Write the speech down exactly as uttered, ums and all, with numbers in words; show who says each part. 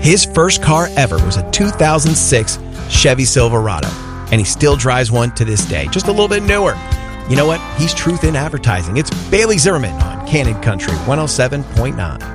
Speaker 1: His first car ever was a two thousand six Chevy Silverado, and he still drives one to this day, just a little bit newer. You know what? He's truth in advertising. It's Bailey Zimmerman on Cannon Country one oh seven point nine.